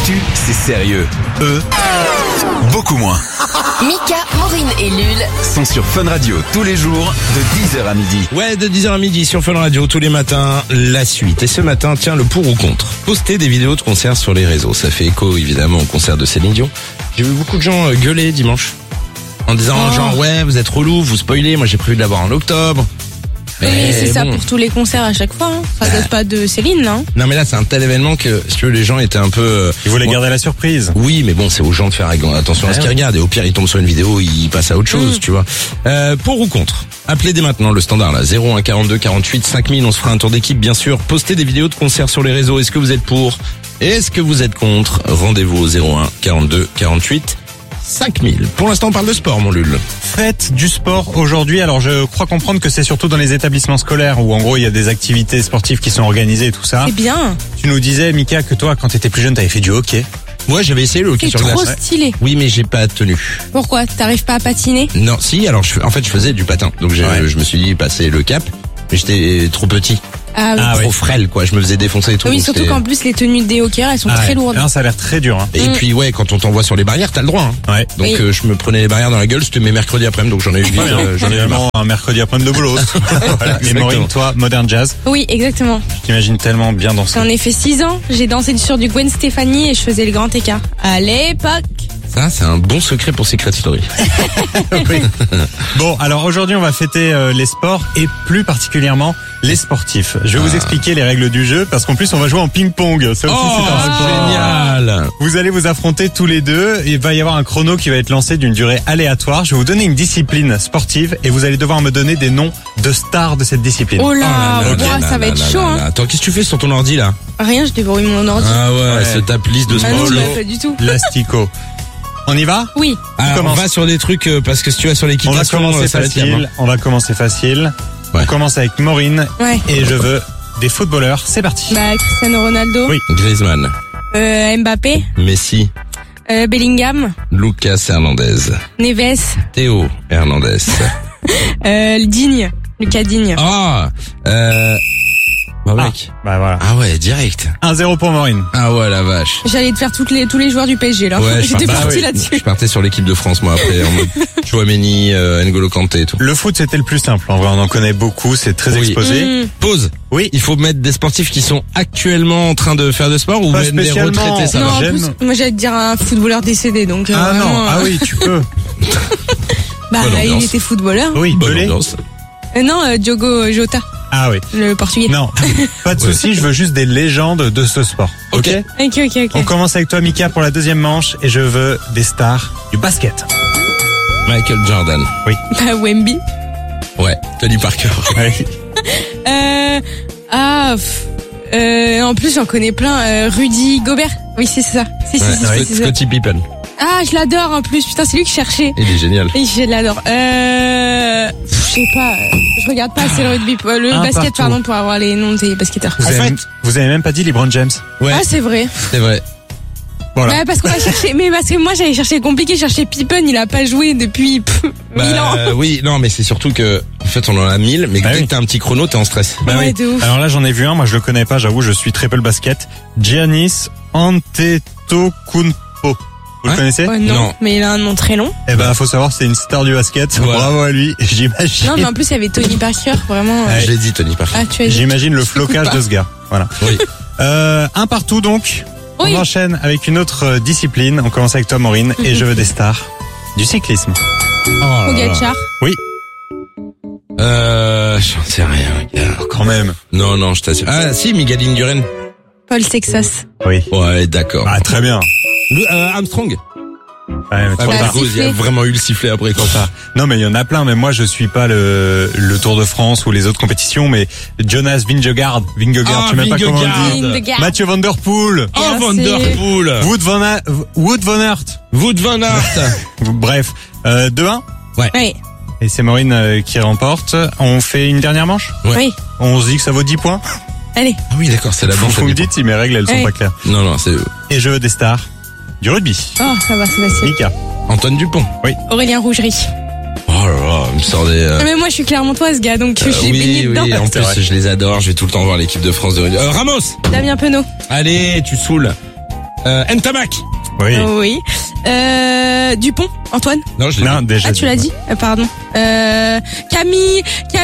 L'actu, c'est sérieux. Eux, beaucoup moins. Mika, Maureen et Lul Sont sur Fun Radio tous les jours de 10h à midi. Ouais, de 10h à midi sur Fun Radio, tous les matins, la suite. Et ce matin, tiens, le pour ou contre. Poster des vidéos de concerts sur les réseaux. Ça fait écho, évidemment, au concert de Céline Dion. J'ai vu beaucoup de gens gueuler dimanche. En disant, genre, ouais, vous êtes relous, vous spoilez, moi j'ai prévu de l'avoir en octobre. Oui, c'est ça bon. pour tous les concerts à chaque fois. Hein. Ça date pas de Céline, non? Non, mais là, c'est un tel événement que, si tu veux, les gens étaient un peu... Ils voulaient garder la surprise. Oui, mais bon, c'est aux gens de faire attention à ce qu'ils regardent. Et au pire, ils tombent sur une vidéo, ils passent à autre chose, tu vois. Pour ou contre? Appelez dès maintenant le standard, là. 01 42 48 5000. On se fera un tour d'équipe, bien sûr. Postez des vidéos de concerts sur les réseaux. Est-ce que vous êtes pour? Est-ce que vous êtes contre? Rendez-vous au 01 42 48 5000. Pour l'instant, on parle de sport, mon Lul. Fête du sport aujourd'hui. Alors je crois comprendre que c'est surtout dans les établissements scolaires où en gros il y a des activités sportives qui sont organisées et tout ça. C'est bien. Tu nous disais, Mika, que toi quand t'étais plus jeune t'avais fait du hockey. Ouais, j'avais essayé le hockey C'est sur glace. trop stylé. Oui, mais j'ai pas tenu. Pourquoi? T'arrives pas à patiner? Non, si, alors je faisais du patin. Donc je me suis dit passer le cap. Mais j'étais trop petit. Ah oui. Trop frêle, quoi. Je me faisais défoncer et tout. Oui, donc surtout c'était- qu'en plus les tenues des hockeyeurs elles sont très lourdes. Non, ça a l'air très dur. Hein. Et puis ouais, quand on t'envoie sur les barrières, t'as le droit. Hein. Ouais. Donc Oui. je me prenais les barrières dans la gueule, c'était mes mercredis après-midi, donc j'en ai eu vite, j'en ai eu marre. Vraiment un mercredi après-midi de boulot. Voilà. Et Exactement. Maureen, toi, modern jazz, Oui, exactement. je t'imagine tellement bien danser. J'en ai fait 6 ans. J'ai dansé sur du Gwen Stefani et je faisais le grand écart. À l'époque. Ça, c'est un bon secret pour Secret Story. Bon, alors aujourd'hui on va fêter les sports et plus particulièrement les sportifs. Je vais vous expliquer les règles du jeu parce qu'en plus on va jouer en ping-pong. Ça aussi c'est un sport. génial. Vous allez vous affronter tous les deux. Il va y avoir un chrono qui va être lancé d'une durée aléatoire. Je vais vous donner une discipline sportive et vous allez devoir me donner des noms de stars de cette discipline. Oh là, Oh là ouah, là ça va là être là chaud. là Hein. là. Attends, qu'est-ce que tu fais sur ton ordi là? Rien, je débrouille mon ordi. Ah ouais, Ouais. ce tape liste de Ah non, sport. pas du tout. L'astico. On y va? Oui. Alors, on commence. va sur des trucs parce que si tu vas sur On va l'équitation, commencer ça va être bien, facile. On va commencer facile. Ouais. On commence avec Maureen Ouais. et je veux des footballeurs. C'est parti. Bah Cristiano Ronaldo. Oui. Griezmann, Mbappé. Messi, Bellingham. Lucas Hernandez, Neves. Théo Hernandez. Digne. Lucas Digne. Ah, bah mec. Bah voilà. Ah ouais, direct. 1-0 pour Maureen. Ah ouais, la vache. J'allais te faire tous les joueurs du PSG là. Ouais, J'étais partie là-dessus. Je partais sur l'équipe de France, moi, après, en mode Chouameni, N'Golo Kanté et tout. Le foot c'était le plus simple. En vrai, on en connaît beaucoup. C'est très Oui. exposé. Pause. Oui. Il faut mettre des sportifs qui sont actuellement en train de faire de sport ou Pas même des spécialement. retraités, ça Non, va. en J'aime. plus, moi j'allais te dire un footballeur décédé donc. Ah non. vraiment, Ah oui, tu peux. Bah Bonne il ambiance. était footballeur. Oui, Bonne Pelé. ambiance. Non, Diogo Jota, Ah oui. le portugais. Non, pas de souci. Je veux juste des légendes de ce sport. Ok. Ok. On commence avec toi, Mika, pour la deuxième manche, et je veux des stars du basket. Michael Jordan. Bah Wemby. Ouais. Tony Parker. En plus j'en connais plein. Rudy Gobert. Oui c'est ça. Si, Ouais, c'est ça. Scottie Pippen. Ah je l'adore en plus. Putain c'est lui que je cherchais. Il est génial. Et je l'adore. Je sais pas. Je regarde pas assez le rugby, le Un basket partout. pardon pour avoir les noms des basketteurs. Vous avez même pas dit LeBron James. Ouais. Ah c'est vrai. C'est vrai. Voilà. Ouais, parce qu'on a cherché. Mais parce que moi j'avais cherché compliqué. J'ai cherché Pippen. Il a pas joué depuis 1000 ans. Oui, non, mais c'est surtout que, en fait, on en a 1000, mais Bah dès oui. que t'as un petit chrono, t'es en stress. Bah Ouais, oui. de ouf. Alors là, j'en ai vu un. Moi, je le connais pas. J'avoue, je suis très peu le basket. Giannis Antetokounmpo. Vous Hein le connaissez? Oh, non, Non. mais il a un nom très long. Eh ben, faut savoir, c'est une star du basket. Voilà. Bravo à lui. J'imagine. Non, mais en plus il y avait Tony Parker, vraiment. Je l'ai dit, Tony Parker. Ah, tu as dit. J'imagine le flocage de ce gars. Voilà. Oui. Un partout donc. Oui. On enchaîne avec une autre discipline. On commence avec toi, Maureen, et je veux des stars du cyclisme. Oh là là. Pogacar. J'en sais rien, gars. Quand même. Non, je t'assure. Ah, si, Miguel Indurain. Paul Sexas. Oui. Ouais, d'accord. Ah, très bien. Armstrong. Ouais, mais trop Ouais, tard. par contre, il y a sifflé. vraiment eu le sifflet après quand ça. Non, mais il y en a plein. Mais moi, je suis pas le Tour de France ou les autres compétitions. Mais Jonas Vingegaard, Ah, tu sais même pas comment on le dit. Vingegaard. Mathieu Van Der Poel, Oh, Bien Van sûr. Der Poel. Wout van Aert. Wout van Aert. Bref, 2-1. Oui. Et c'est Maureen qui remporte. On fait une dernière manche. Ouais. Oui. On se dit que ça vaut 10 points. Allez. Ah oui, d'accord, c'est la Vous manche. me dites si mes règles elles sont Ouais. pas claires. Non, c'est Et je veux des stars du rugby. Oh, ça va, c'est facile. Mika. Antoine Dupont. Aurélien Rougerie. Oh là là, il me sort des... Mais moi, je suis clermontoise, gars, donc j'ai baigné dedans. en C'est plus vrai. je les adore, je vais tout le temps voir l'équipe de France de rugby. Ramos. Damien Penaud. Allez, tu saoules. Ntamak. Oui. Oui. Dupont, Antoine. Non, je l'ai Non, dit. déjà. Ah, tu l'as dit? Pardon. Camille.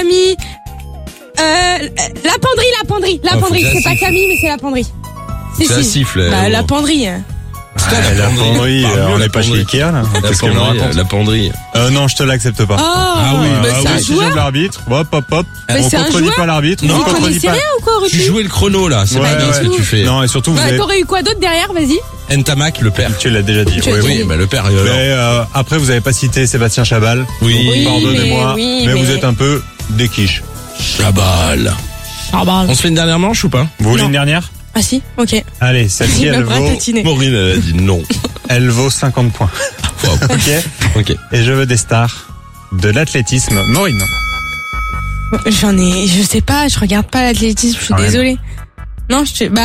La penderie. Ah, faut que C'est ça pas siffle. Camille, mais c'est la penderie. Ça siffle. Bah, la gros. penderie. La penderie, Parle mieux, on la n'est pas chez penderie. Ikea, là. La Qu'est-ce qu'elle me penderie, raconte? la penderie. Non, je te l'accepte pas. Ah oui, bah, c'est un décision joueur. de l'arbitre. Hop. Mais On c'est un contredit joueur. pas l'arbitre. Vous on contredit connaissez pas. rien ou quoi, Tu Rutu? jouais le chrono là, c'est Ouais, pas bien ce ouais. que tu fais. Non, et surtout, vous Bah, avez... t'aurais eu quoi d'autre derrière, vas-y? Ntamak, le père. Tu l'as déjà dit. Tu l'as Oui, dit. oui. Oui, bah le père. Mais après, vous avez pas cité Sébastien Chabal. Oui. Donc, Oui, pardonnez-moi, mais vous êtes un peu des quiches. Chabal. Ah bah. On se fait une dernière manche ou pas? Vous voulez Non. une dernière? Ah si, ok. Allez, celle-ci, Il elle m'a pas vaut, tatiné. Maureen, elle a dit non. elle vaut 50 points. Wow. Ok? Ok. Et je veux des stars de l'athlétisme. Maureen. Je sais pas, je regarde pas l'athlétisme, je suis Ouais. désolée. Non,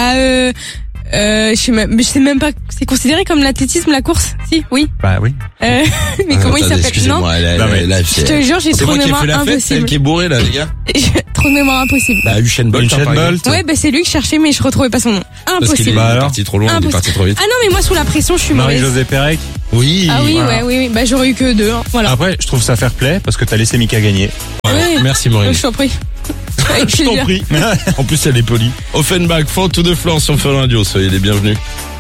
je sais même pas, c'est considéré comme l'athlétisme, la course? Si, oui. Bah oui. Mais comment il Attendez, s'appelle? Non, excusez-moi, Non, mais je te jure, j'ai c'est trop moi de qui ai mémoire fait la fête, celle impossible. qui est bourrée là, les gars. Trop de mémoire impossible. Bah, Usain Bolt. Usain par exemple. Bolt. Ouais, bah c'est lui que je cherchais, mais je retrouvais pas son nom. Parce qu'il est Impossible. Bah alors parti trop loin, il est Impossible. parti trop vite. Ah non, mais moi sous la pression, je suis mauvaise. Marie-Josée Pérec. Oui. Ah oui, Voilà. oui. Bah j'aurais eu que 2, hein. Voilà. Après, je trouve ça fair play parce que t'as laissé Mika gagner. Ouais. Merci Maureen. Je t'en prie. Avec Je t'en plaisir. prie. En plus, elle est polie. Offenbach, Fall to the Floor sur Fun Radio. Soyez les bienvenus.